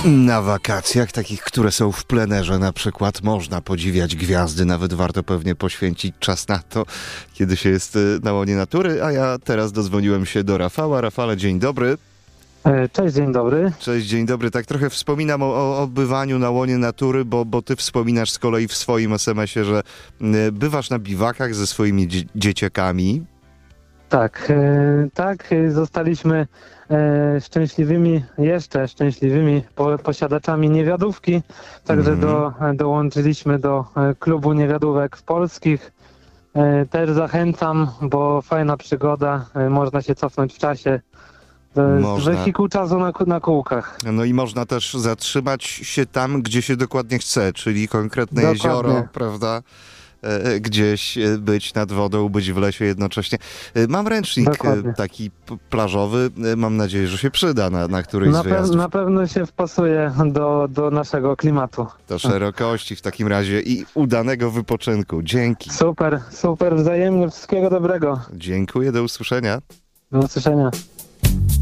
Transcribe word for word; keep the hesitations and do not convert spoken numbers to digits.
Na wakacjach, takich, które są w plenerze na przykład, można podziwiać gwiazdy, nawet warto pewnie poświęcić czas na to, kiedy się jest na łonie natury, a ja teraz dozwoniłem się do Rafała. Rafale, dzień dobry. Cześć, dzień dobry. Cześć, dzień dobry. Tak trochę wspominam o, o, o bywaniu na łonie natury, bo, bo ty wspominasz z kolei w swoim es em esie, że y, bywasz na biwakach ze swoimi dzie- dzieciakami. Tak, e, tak, e, zostaliśmy e, szczęśliwymi, jeszcze szczęśliwymi po, posiadaczami niewiadówki, także Mhm. do, dołączyliśmy do e, klubu niewiadówek polskich. E, też zachęcam, bo fajna przygoda, e, można się cofnąć w czasie. To jest Można. wehikuł czasu na, na kółkach. No i można też zatrzymać się tam, gdzie się dokładnie chce, czyli konkretne Dokładnie. jezioro, prawda? E, Gdzieś e, być nad wodą, być w lesie jednocześnie. E, Mam ręcznik e, Dokładnie. taki p- plażowy, e, mam nadzieję, że się przyda na, na którejś Na, z wyjazdów. pew- na pewno się wpasuje do, do naszego klimatu. Do szerokości w takim razie i udanego wypoczynku. Dzięki. Super, super, wzajemnie, wszystkiego dobrego. Dziękuję, do usłyszenia. Do usłyszenia.